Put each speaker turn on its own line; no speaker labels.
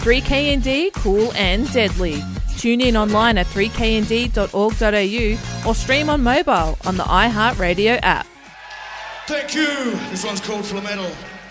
3KND, cool and deadly. Tune in online at 3knd.org.au or stream on mobile on the iHeartRadio app.
Thank you. This one's called Flamental.